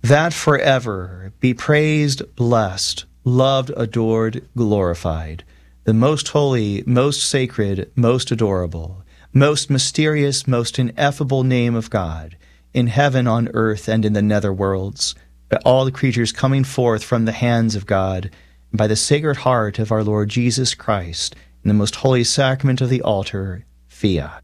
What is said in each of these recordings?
that forever be praised, blessed, loved, adored, glorified, the most holy, most sacred, most adorable, most mysterious, most ineffable name of God, in heaven, on earth, and in the nether worlds, by all the creatures coming forth from the hands of God, and by the Sacred Heart of our Lord Jesus Christ, in the most holy sacrament of the altar, Fiat.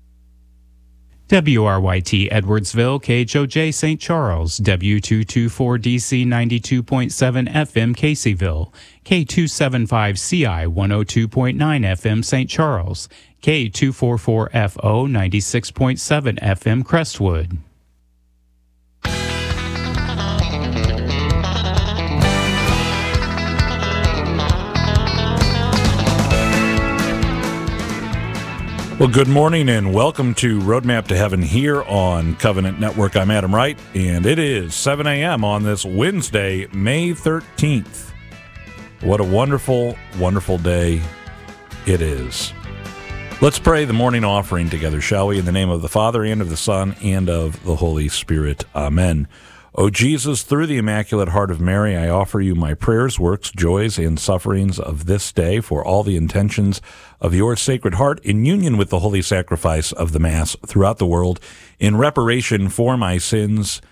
WRYT Edwardsville, KHOJ St. Charles, W224DC 92.7 FM Caseyville, K275CI 102.9 FM St. Charles, K244FO 96.7 FM Crestwood. Well, good morning and welcome to Roadmap to Heaven here on Covenant Network. I'm Adam Wright, and it is 7 a.m. on this Wednesday, May 13th. What a wonderful, wonderful day it is. Let's pray the morning offering together, shall we? In the name of the Father, and of the Son, and of the Holy Spirit. Amen. O Jesus, through the Immaculate Heart of Mary, I offer you my prayers, works, joys, and sufferings of this day for all the intentions of your Sacred Heart in union with the holy sacrifice of the Mass throughout the world, in reparation for my sins,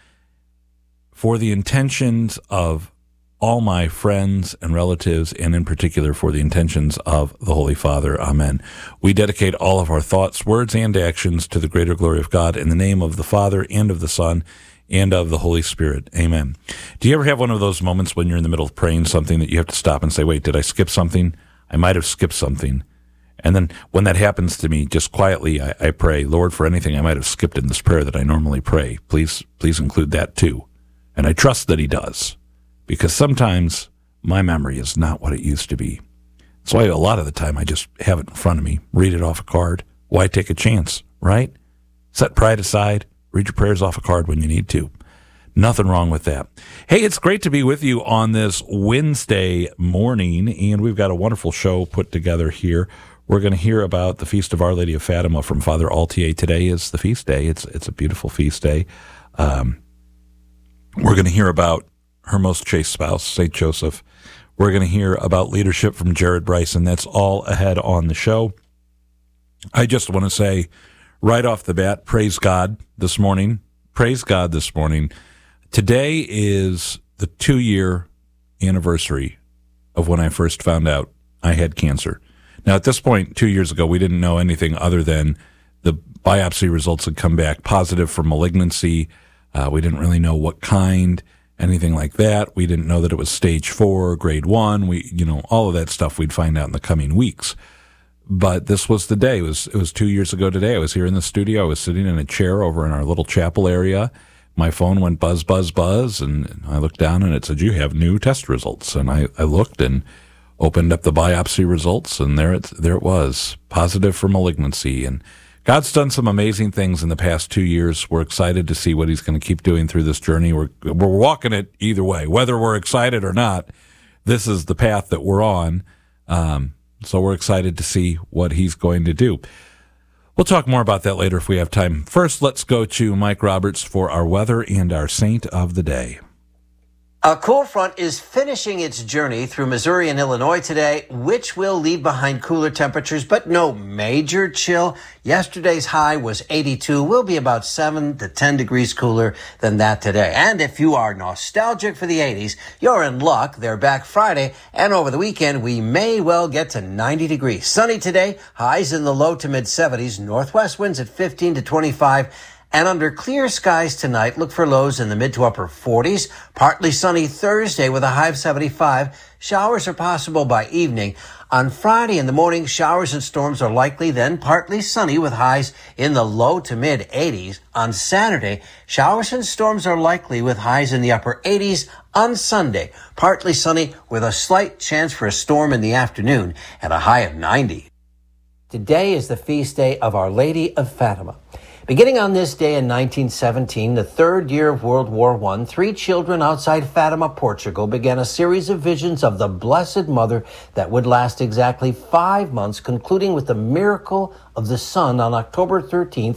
for the intentions of all my friends and relatives, and in particular for the intentions of the Holy Father. Amen. We dedicate all of our thoughts, words, and actions to the greater glory of God in the name of the Father, and of the Son, and of the Holy Spirit. Amen. Do you ever have one of those moments when you're in the middle of praying something that you have to stop and say, wait, did I skip something? I might have skipped something. And then when that happens to me, just quietly, I pray, Lord, for anything I might have skipped in this prayer that I normally pray, please include that too. And I trust that he does, because sometimes my memory is not what it used to be. That's why a lot of the time I just have it in front of me, read it off a card. Why take a chance, right? Set pride aside. Read your prayers off a card when you need to. Nothing wrong with that. Hey, it's great to be with you on this Wednesday morning, and we've got a wonderful show put together here. We're going to hear about the Feast of Our Lady of Fatima from Father Altier. Today is the feast day. It's a beautiful feast day. We're going to hear about her most chaste spouse, St. Joseph. We're going to hear about leadership from Jared Bryson. That's all ahead on the show. I just want to say, right off the bat, praise God this morning. Praise God this morning. Today is the 2-year anniversary of when I first found out I had cancer. Now, at this point, 2 years ago, we didn't know anything other than the biopsy results had come back positive for malignancy. We didn't really know what kind, anything like that. We didn't know that it was stage 4, grade 1. All of that stuff we'd find out in the coming weeks. But this was the day. It was 2 years ago today. I was here in the studio. I was sitting in a chair over in our little chapel area. My phone went buzz, buzz, buzz, and I looked down and it said, you have new test results. And I looked and opened up the biopsy results, and there it was, positive for malignancy. And God's done some amazing things in the past 2 years. We're excited to see what he's going to keep doing through this journey. We're walking it either way. Whether we're excited or not, this is the path that we're on. So we're excited to see what he's going to do. We'll talk more about that later if we have time. First, let's go to Mike Roberts for our weather and our saint of the day. A cool front is finishing its journey through Missouri and Illinois today, which will leave behind cooler temperatures, but no major chill. Yesterday's high was 82. We'll be about 7 to 10 degrees cooler than that today. And if you are nostalgic for the 80s, you're in luck. They're back Friday, and over the weekend, we may well get to 90 degrees. Sunny today, highs in the low to mid 70s, northwest winds at 15 to 25. And under clear skies tonight, look for lows in the mid to upper 40s. Partly sunny Thursday with a high of 75. Showers are possible by evening. On Friday in the morning, showers and storms are likely, then partly sunny with highs in the low to mid 80s. On Saturday, showers and storms are likely with highs in the upper 80s. On Sunday, partly sunny with a slight chance for a storm in the afternoon at a high of 90. Today is the feast day of Our Lady of Fatima. Beginning on this day in 1917, the third year of World War I, 3 children outside Fatima, Portugal, began a series of visions of the Blessed Mother that would last exactly 5 months, concluding with the miracle of the sun on October 13th,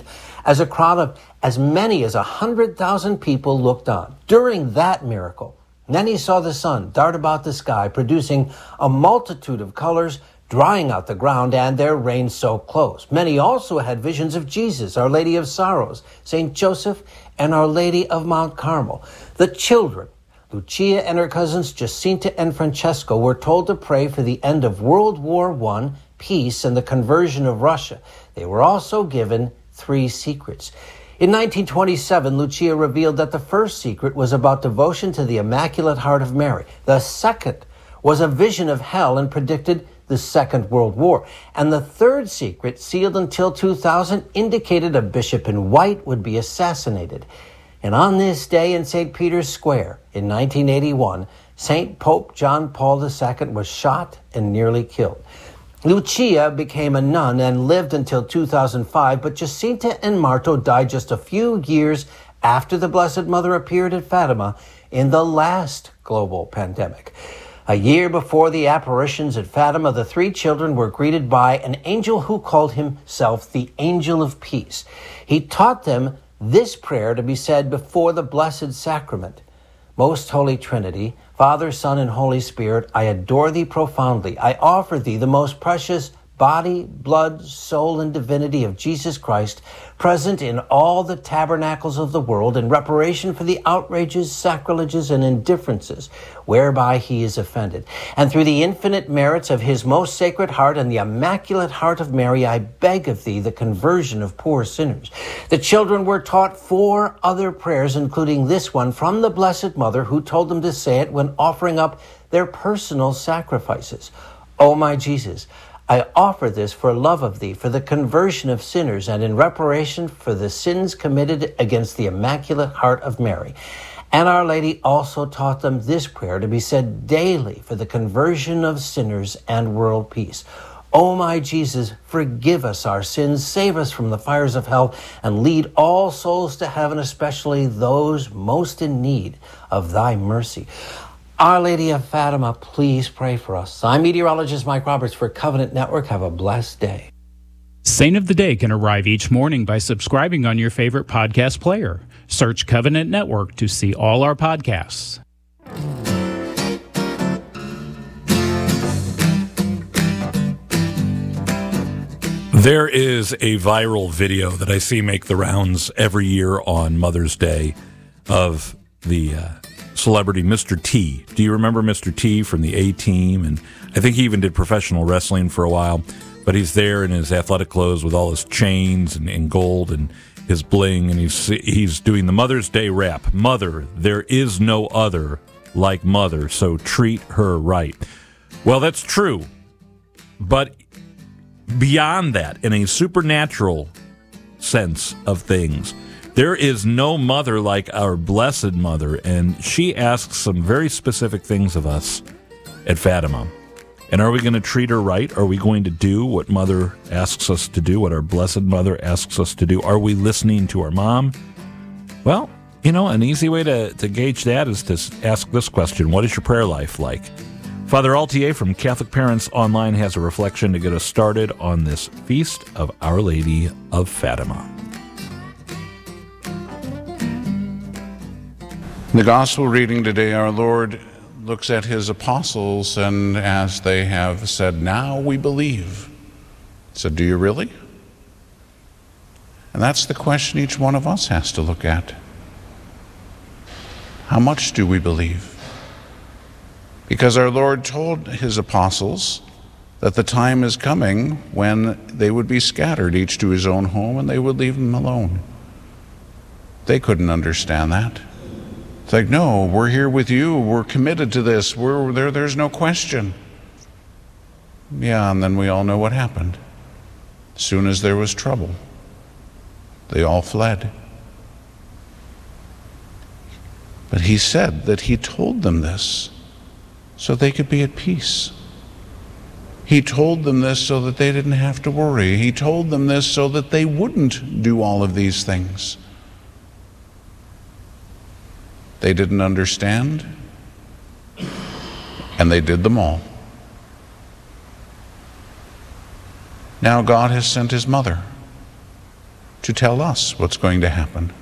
as a crowd of as many as 100,000 people looked on. During that miracle, then he saw the sun dart about the sky, producing a multitude of colors, drying out the ground, and their rain-soaked clothes. Many also had visions of Jesus, Our Lady of Sorrows, St. Joseph, and Our Lady of Mount Carmel. The children, Lucia and her cousins Jacinta and Francesco, were told to pray for the end of World War I, peace, and the conversion of Russia. They were also given 3 secrets. In 1927, Lucia revealed that the first secret was about devotion to the Immaculate Heart of Mary. The second was a vision of hell and predicted the Second World War. And the third secret, sealed until 2000, indicated a bishop in white would be assassinated. And on this day in St. Peter's Square in 1981, St. Pope John Paul II was shot and nearly killed. Lucia became a nun and lived until 2005, but Jacinta and Marto died just a few years after the Blessed Mother appeared at Fatima in the last global pandemic. A year before the apparitions at Fatima, the 3 children were greeted by an angel who called himself the Angel of Peace. He taught them this prayer to be said before the Blessed Sacrament. Most Holy Trinity, Father, Son, and Holy Spirit, I adore thee profoundly. I offer thee the most precious body, blood, soul, and divinity of Jesus Christ, present in all the tabernacles of the world in reparation for the outrages, sacrileges, and indifferences whereby he is offended. And through the infinite merits of his most sacred heart and the Immaculate Heart of Mary, I beg of thee the conversion of poor sinners. The children were taught 4 other prayers, including this one from the Blessed Mother, who told them to say it when offering up their personal sacrifices. O my Jesus, I offer this for love of thee, for the conversion of sinners, and in reparation for the sins committed against the Immaculate Heart of Mary. And Our Lady also taught them this prayer to be said daily for the conversion of sinners and world peace. O my Jesus, forgive us our sins, save us from the fires of hell, and lead all souls to heaven, especially those most in need of thy mercy. Our Lady of Fatima, please pray for us. I'm meteorologist Mike Roberts for Covenant Network. Have a blessed day. Saint of the Day can arrive each morning by subscribing on your favorite podcast player. Search Covenant Network to see all our podcasts. There is a viral video that I see make the rounds every year on Mother's Day of the celebrity Mr. T. Do you remember Mr. T from the A-Team? And I think he even did professional wrestling for a while. But he's there in his athletic clothes with all his chains and gold and his bling, and he's doing the Mother's Day rap. Mother, there is no other like Mother, so treat her right. Well, that's true. But beyond that, in a supernatural sense of things, there is no mother like our Blessed Mother, and she asks some very specific things of us at Fatima. And are we going to treat her right? Are we going to do what Mother asks us to do, what our Blessed Mother asks us to do? Are we listening to our mom? Well, an easy way to gauge that is to ask this question: what is your prayer life like? Father Altier from Catholic Parents Online has a reflection to get us started on this feast of Our Lady of Fatima. In the Gospel reading today, our Lord looks at his apostles, and as they have said, now we believe. So do you really? And that's the question each one of us has to look at. How much do we believe? Because our Lord told his apostles that the time is coming when they would be scattered, each to his own home, and they would leave him alone. They couldn't understand that. It's like, no, we're here with you. We're committed to this. We're there. There's no question. Yeah, and then we all know what happened. As soon as there was trouble, they all fled. But he said that he told them this so they could be at peace. He told them this so that they didn't have to worry. He told them this so that they wouldn't do all of these things. They didn't understand, and they did them all. Now God has sent his mother. to tell us what's going to happen.